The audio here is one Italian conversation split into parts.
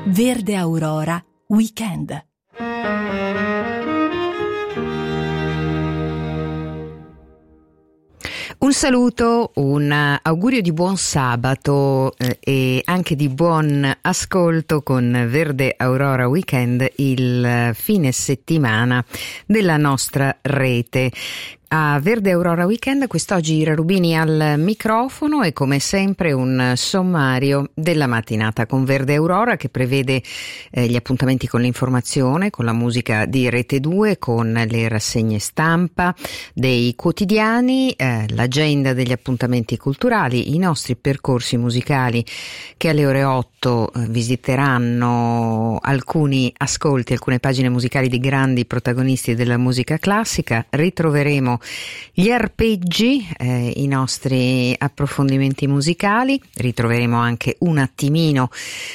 Verde Aurora Weekend. Un saluto, un augurio di buon sabato e anche di buon ascolto con Verde Aurora Weekend, il fine settimana della nostra rete. A Verde Aurora Weekend quest'oggi Ira Rubini al microfono e come sempre un sommario della mattinata con Verde Aurora, che prevede gli appuntamenti con l'informazione, con la musica di Rete 2, con le rassegne stampa dei quotidiani, l'agenda degli appuntamenti culturali, i nostri percorsi musicali che alle ore 8 visiteranno alcuni ascolti, alcune pagine musicali di grandi protagonisti della musica classica. Ritroveremo gli arpeggi, i nostri approfondimenti musicali, ritroveremo anche un attimino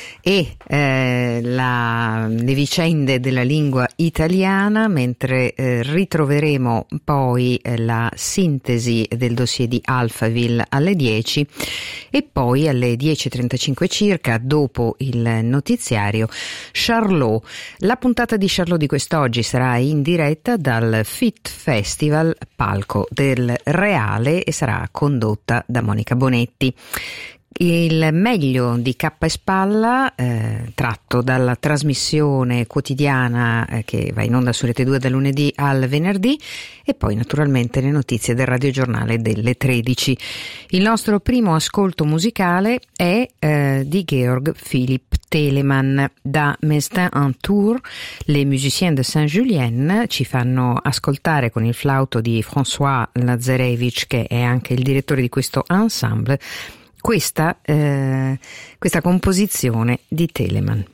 le vicende della lingua italiana, mentre ritroveremo poi la sintesi del dossier di Alphaville alle 10 e poi alle 10:35 circa, dopo il notiziario, Charlot. La puntata di Charlot di quest'oggi sarà in diretta dal Fit Festival, palco del Reale, e sarà condotta da Monica Bonetti. Il meglio di Cappa e Spalla, tratto dalla trasmissione quotidiana che va in onda su Rete 2 dal lunedì al venerdì, e poi naturalmente le notizie del radiogiornale delle 13. Il nostro primo ascolto musicale è di Georg Philipp Telemann. Da Mestin en Tour, les musiciens de Saint-Julien ci fanno ascoltare, con il flauto di François Lazarevich, che è anche il direttore di questo ensemble, questa composizione di Telemann.